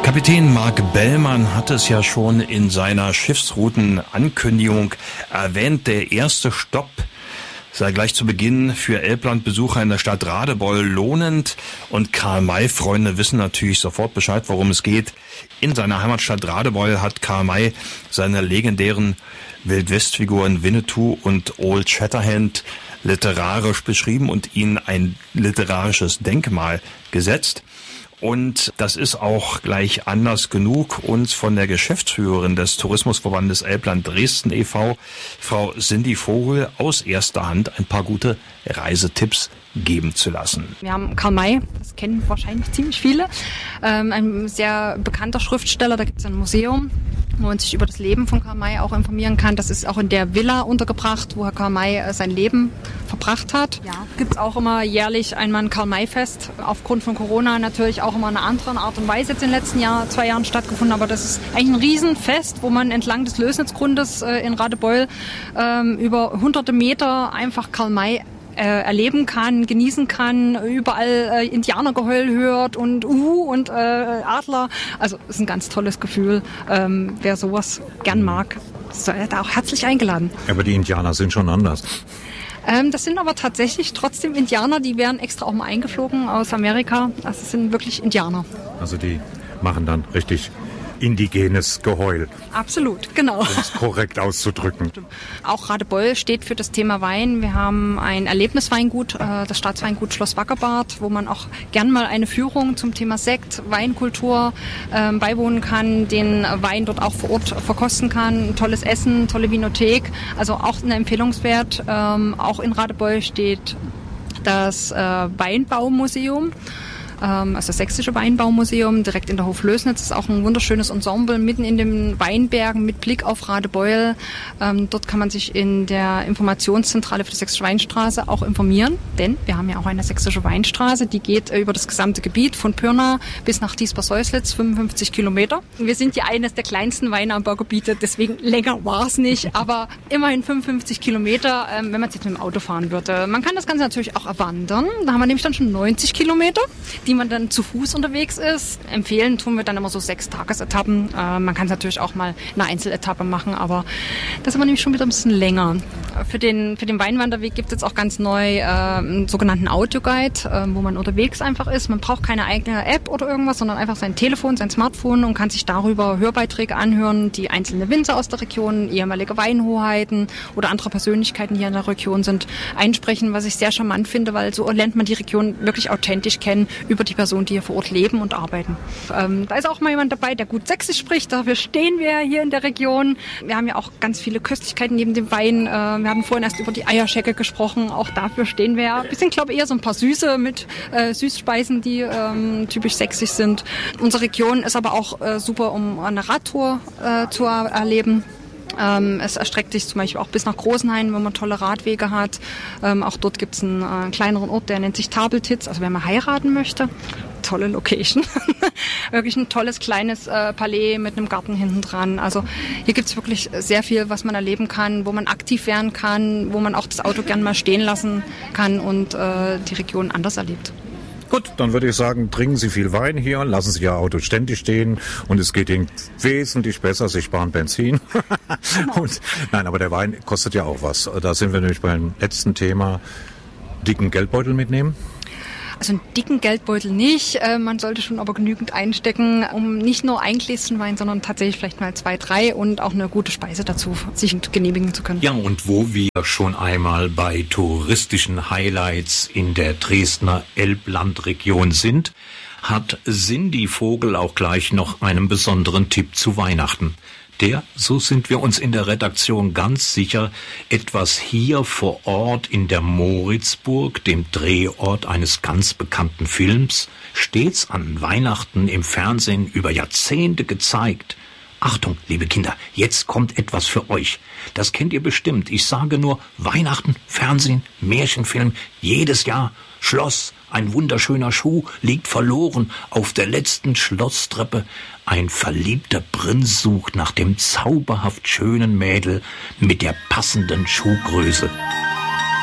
Kapitän Mark Bellmann hat es ja schon in seiner Schiffsroutenankündigung erwähnt. Der erste Stopp sei gleich zu Beginn für Elblandbesucher in der Stadt Radebeul lohnend. Und Karl-May-Freunde wissen natürlich sofort Bescheid, worum es geht. In seiner Heimatstadt Radebeul hat Karl May seine legendären Wildwestfiguren Winnetou und Old Shatterhand literarisch beschrieben und ihnen ein literarisches Denkmal gesetzt. Und das ist auch gleich Anlass genug, uns von der Geschäftsführerin des Tourismusverbandes Elbland Dresden e.V., Frau Cindy Vogel, aus erster Hand ein paar gute Reisetipps geben zu lassen. Wir haben Karl May, das kennen wahrscheinlich ziemlich viele, ein sehr bekannter Schriftsteller, da gibt es ein Museum, wo man sich über das Leben von Karl May auch informieren kann. Das ist auch in der Villa untergebracht, wo Herr Karl May sein Leben verbracht hat. Ja, gibt es auch immer jährlich einmal ein Karl-May-Fest. Aufgrund von Corona natürlich auch immer in einer anderen Art und Weise jetzt in den letzten 2 Jahren stattgefunden. Aber das ist eigentlich ein Riesenfest, wo man entlang des Lößnitzgrundes in Radebeul über hunderte Meter einfach Karl May erleben kann, genießen kann, überall Indianergeheul hört und Adler. Also es ist ein ganz tolles Gefühl. Wer sowas gern mag, ist da auch herzlich eingeladen. Aber die Indianer sind schon anders. Das sind aber tatsächlich trotzdem Indianer, die werden extra auch mal eingeflogen aus Amerika. Also es sind wirklich Indianer. Also die machen dann richtig indigenes Geheul. Absolut, genau. Um es korrekt auszudrücken. Auch Radebeul steht für das Thema Wein. Wir haben ein Erlebnisweingut, das Staatsweingut Schloss Wackerbad, wo man auch gern mal eine Führung zum Thema Sekt, Weinkultur beiwohnen kann, den Wein dort auch vor Ort verkosten kann. Tolles Essen, tolle Vinothek, also auch eine Empfehlungswert. Auch in Radebeul steht das Weinbaumuseum. Also das Sächsische Weinbaumuseum direkt in der Hoflößnitz. Ist auch ein wunderschönes Ensemble mitten in den Weinbergen mit Blick auf Radebeul. Dort kann man sich in der Informationszentrale für die Sächsische Weinstraße auch informieren, denn wir haben ja auch eine Sächsische Weinstraße, die geht über das gesamte Gebiet von Pirna bis nach Diesper-Säuslitz, 55 Kilometer. Wir sind ja eines der kleinsten Weinanbaugebiete, deswegen länger war es nicht, aber immerhin 55 Kilometer, wenn man jetzt mit dem Auto fahren würde. Man kann das Ganze natürlich auch erwandern, da haben wir nämlich dann schon 90 Kilometer, die man dann zu Fuß unterwegs ist. Empfehlen tun wir dann immer so 6 Tagesetappen. Man kann es natürlich auch mal eine Einzeletappe machen, aber das ist aber nämlich schon wieder ein bisschen länger. Für den Weinwanderweg gibt es jetzt auch ganz neu einen sogenannten Audioguide, wo man unterwegs einfach ist. Man braucht keine eigene App oder irgendwas, sondern einfach sein Telefon, sein Smartphone und kann sich darüber Hörbeiträge anhören, die einzelne Winzer aus der Region, ehemalige Weinhoheiten oder andere Persönlichkeiten, die hier in der Region sind, einsprechen, was ich sehr charmant finde, weil so lernt man die Region wirklich authentisch kennen über die Personen, die hier vor Ort leben und arbeiten. Da ist auch mal jemand dabei, der gut Sächsisch spricht. Dafür stehen wir hier in der Region. Wir haben ja auch ganz viele Köstlichkeiten neben dem Wein. Wir haben vorhin erst über die Eierschecke gesprochen. Auch dafür stehen wir ja. Wir sind, glaube ich, eher so ein paar Süße mit Süßspeisen, die typisch sächsisch sind. Unsere Region ist aber auch super, um eine Radtour zu erleben. Es erstreckt sich zum Beispiel auch bis nach Großenhain, wo man tolle Radwege hat. Auch dort gibt es einen kleineren Ort, der nennt sich Tabeltitz. Also wer mal heiraten möchte, tolle Location. Wirklich ein tolles kleines Palais mit einem Garten hinten dran. Also hier gibt es wirklich sehr viel, was man erleben kann, wo man aktiv werden kann, wo man auch das Auto gern mal stehen lassen kann und die Region anders erlebt. Gut, dann würde ich sagen, trinken Sie viel Wein hier, lassen Sie Ihr Auto ständig stehen und es geht Ihnen wesentlich besser, Sie sparen Benzin. Und, nein, aber der Wein kostet ja auch was. Da sind wir nämlich beim letzten Thema, dicken Geldbeutel mitnehmen. Also einen dicken Geldbeutel nicht. Man sollte schon aber genügend einstecken, um nicht nur ein Gläschen Wein, sondern tatsächlich vielleicht mal 2, 3 und auch eine gute Speise dazu sich genehmigen zu können. Ja, und wo wir schon einmal bei touristischen Highlights in der Dresdner Elblandregion sind, hat Cindy Vogel auch gleich noch einen besonderen Tipp zu Weihnachten. Der, so sind wir uns in der Redaktion ganz sicher, etwas hier vor Ort in der Moritzburg, dem Drehort eines ganz bekannten Films, stets an Weihnachten im Fernsehen über Jahrzehnte gezeigt. Achtung, liebe Kinder, jetzt kommt etwas für euch. Das kennt ihr bestimmt. Ich sage nur Weihnachten, Fernsehen, Märchenfilm, jedes Jahr. Schloss, ein wunderschöner Schuh liegt verloren auf der letzten Schlosstreppe. Ein verliebter Prinz sucht nach dem zauberhaft schönen Mädel mit der passenden Schuhgröße.